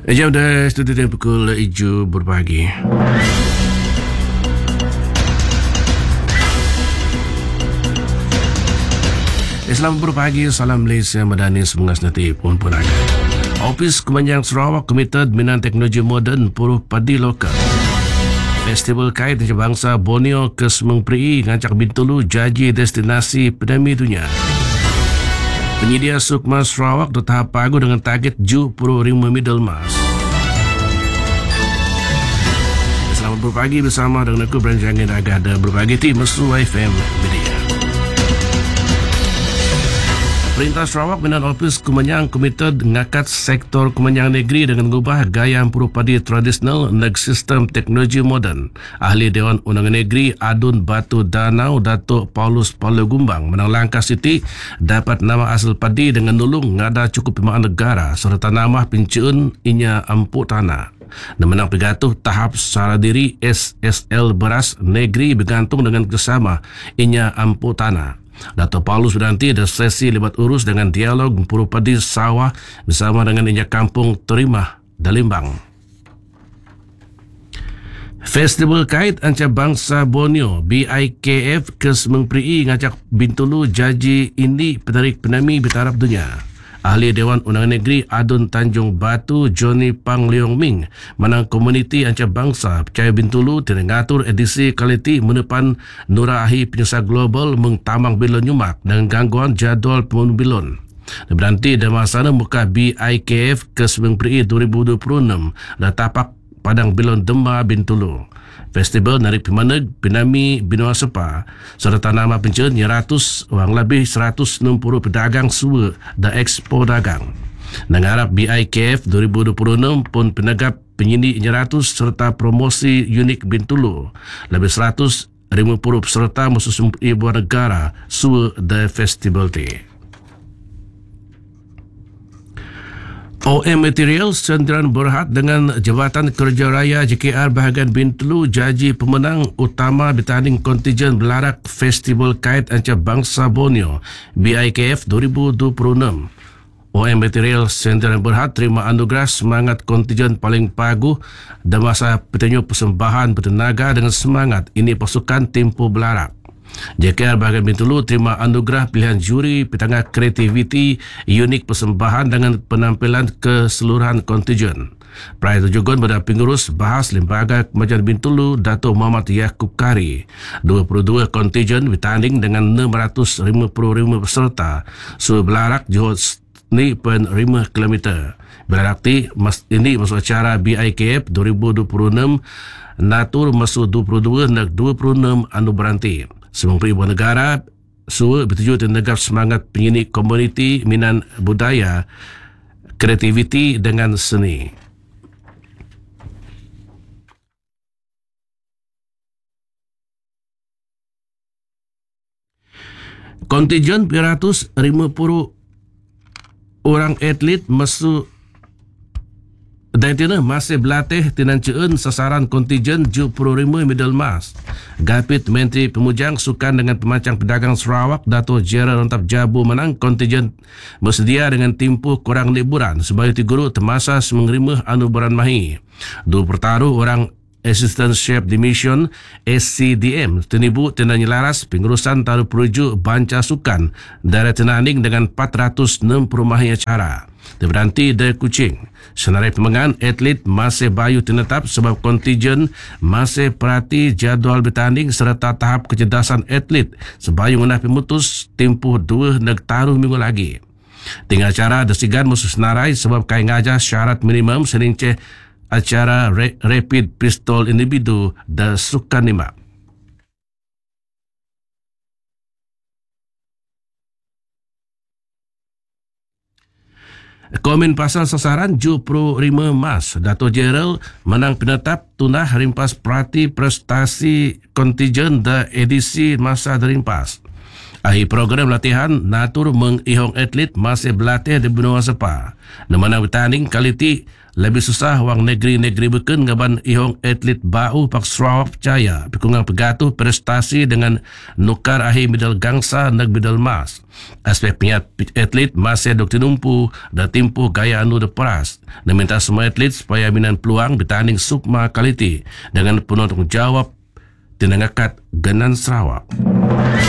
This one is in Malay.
Jam dah studio dia pukul 7 pagi. Selamat berpagi, salam Malaysia Madani semangat nanti pun ada. Ofis Kemenjang Sarawak Komited Minat Teknologi Moden Puruh Padi Lokal. Festival Kait Bangsa Borneo ke Semeng Peri ngacak Bintulu jaji destinasi pendami dunia. Penyedia Sukma Sarawak di tahap pagu dengan target 75 Middle Mas. Selamat berpagi bersama dengan aku Beranjangin Agak ada berpagi tim Mesu FM Media. Perintah Sarawak Minat Ofis Kemenjang Komited ngakat sektor kemenjang negeri dengan mengubah gaya purupadi tradisional neg sistem teknologi moden. Ahli Dewan Undangan Negeri Adun Batu Danau Datuk Paulus Gumbang menang langkah Siti dapat nama asal padi dengan nulung ngada cukup pemain negara serta nama pincun inya empuk tanah. Dan menang pegatuh tahap secara diri SSL beras negeri bergantung dengan kesama inya empuk tanah. Dato' Paulus berhenti ada sesi lebat urus dengan dialog purupadi sawah bersama dengan Injak Kampung Terimah Dalimbang. Festival Kait Ancak Bangsa Borneo BIKF ke Semeng Peri ngajak Bintulu jaji ini penarik penami bertaraf dunia. Ahli Dewan Undangan Negeri Adun Tanjung Batu Johnny Pang Leong Ming menang komuniti Ancak Bangsa percaya Bintulu tidak ngatur edisi kaliti menepan Nurahi Penyusah Global mengtamang bilon nyumak dengan gangguan jadual pemun bilon. Dan berhenti dan masana muka BIKF ke Semeng Peri 2026 dan tapak Padang Bilon Demba Bintulu. Festival narik pemaneg Pinami Binua Sepa serta nama pencen 100 orang lebih 160 pedagang suwa dan expo dagang. Nangarap BIKF 2026 pun penegap penyindik 100 serta promosi unik Bintulu. Lebih 150 peserta musuh ibu negara suwa the festival day. OM Material Sendirian Berhad dengan Jabatan Kerja Raya JKR bahagian Bintulu jaji pemenang utama bertanding kontijen belarak Festival Kait Ancak Bangsa Borneo BIKF 2026. OM Material Sendirian Berhad terima anugerah semangat kontijen paling pagu dan masa petunjuk persembahan bertenaga dengan semangat ini pasukan tempoh belarak. JKR bahagian Bintulu terima anugerah pilihan juri petangga kreativiti unik persembahan dengan penampilan keseluruhan kontijen. Perayaan tujuan pada pengurus bahas Lembaga Kemajuan Bintulu Dato' Muhammad Yaakob Kari. 22 kontijen bertanding dengan 655 peserta. Suhu belarak Johor ni pen 5 km. Belarak ini masuk acara BIKF 2026 Natur masuk 22 dan 26 anu beranti. Semua ibu negara suwa bertuju dan negara semangat penyinik komuniti minat budaya, kreativiti dengan seni. Kontijen 150 orang atlet masuk dan tina masih berlatih tinanceun sasaran kontijen 75 medal emas. Gapit Menteri Pemujang Sukan dengan Pemancang Pedagang Sarawak Dato' Gerald Rantap Jabu menang kontijen bersedia dengan tempoh kurang liburan sebagai guru termasa menerima anugerah mahi. Dua pertaruh orang Assistant Chef Division SCDM tenibu tenda nyelaras pengurusan taruh perujuk banca sukan dari tenanding dengan 460 mahi acara. Berhenti dari Kuching. Senarai pemenangan atlet masih bayu tinetap sebab kontijen masih perhati jadual bertanding serta tahap kecerdasan atlet sebayung nak pemutus tempoh 2 neg taruh minggu lagi. Tinggal cara desigan musuh senarai sebab kai ngajar syarat minimum seringce acara rapid pistol individu dan sukan nimak. Komen pasal sasaran 75 emas. Dato' Gerald menang penetap tunah rimpas perhati prestasi kontijen dan edisi masa derimpas. Akhir program latihan, natur mengihong atlet masih berlatih di benua sepa. Namana bertanding kali ti lebih susah wang negeri-negeri beken ngaban ihong atlet bau pak Sarawak percaya pikungang pegatuh prestasi dengan nukar akhir medal gangsa nag medal emas. Aspek penyiap atlet masih dok tinumpu dan timpu gaya anu deperas. Dan minta semua atlet supaya minan peluang bertanding Sukma kali ti dengan penuh tanggungjawab tinangakat Genan Sarawak.